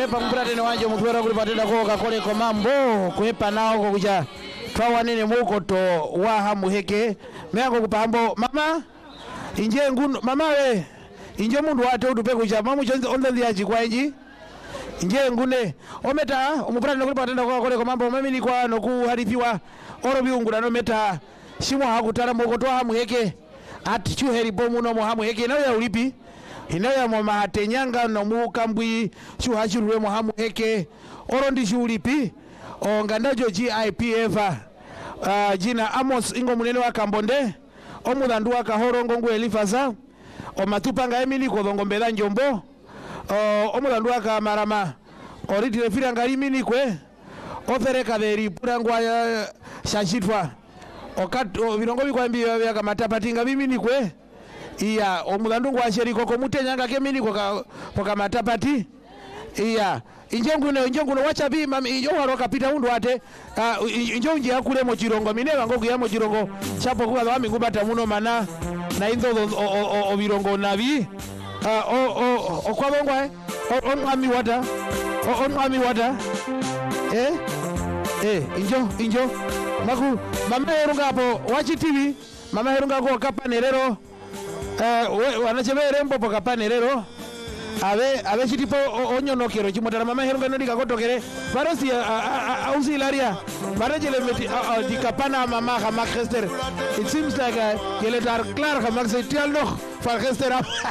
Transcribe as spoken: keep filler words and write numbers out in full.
kuepa mpirate ni wanje mutwera kulipatenda ko kakole ko mambo kuepa nao ko kuja twawa nene muko to wa hamu heke meako kupambo mama inje nguno mama we inje mundu wate utupe kuja mamu chonze onde ndiaji kwa inji inje ngune ometa umupirate kulipatenda ko kakole ko mambo mimi ni kwa no kuharithiwa oro biungura no meta shimo hakutara muko to hamu heke ati chuheri bomu no hamu heke no ya ulipi inaya mama hatenyanga no mukambwi shu hachirwe mo hamu heke oro ndi shulipi ongandajo G I P F uh, jina Amos ingo munene wa Kambonde omudhandu wa Kahorongo ngwe Elifasa o matupanga emili ko dhongombela njombo uh, omudhandu wa Kamarama oritire fira ngari mini kwe othereka theri purangwa uh, shashitwa okat o virongo bikwambi ya kamatapatinga mimi ni kwe iya omudhandu wa sheriko ko mutenyanga kemini ko ka ko matapati iya injongu ne injongu no wacha bi mami iyo waroka pita undu ate uh, injongi yakule mo chirongo mineva ngoku ya mo chirongo chapo kwa wami ngubata muno mana na indo o birongo nabi uh, o o o kwa bongwa on mami wata on mami wata eh eh injo injo maku mama herunga hapo wachi T V mama herunga ko kapanerero uh, wanachebere mpopo kapanerero ave ave chitipo onyono kero chimotara mama herunga no dikakotokere barosi ausi laria barejele meti dikapana mama kama Chester it seems like uh, yele dar klar kama se tial noch fa Chester